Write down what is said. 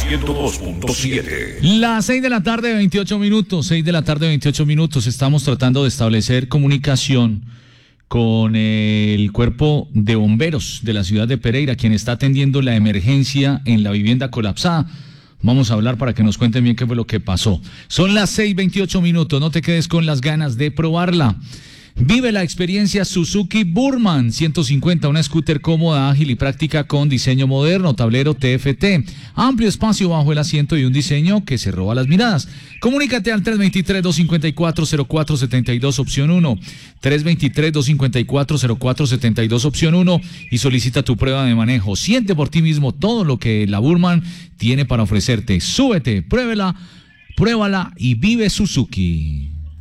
102.7. Las 6 de la tarde, 28 minutos. 6 de la tarde, 28 minutos. Estamos tratando de establecer comunicación con el cuerpo de bomberos de la ciudad de Pereira, quien está atendiendo la emergencia en la vivienda colapsada. Vamos a hablar para que nos cuenten bien qué fue lo que pasó. Son las 6:28 minutos. No te quedes con las ganas de probarla. Vive la experiencia Suzuki Burman 150, una scooter cómoda, ágil y práctica con diseño moderno, tablero TFT, amplio espacio bajo el asiento y un diseño que se roba las miradas. Comunícate al 323-254-0472 opción 1, 323-254-0472 opción 1 y solicita tu prueba de manejo. Siente por ti mismo todo lo que la Burman tiene para ofrecerte. Súbete, pruébala y vive Suzuki.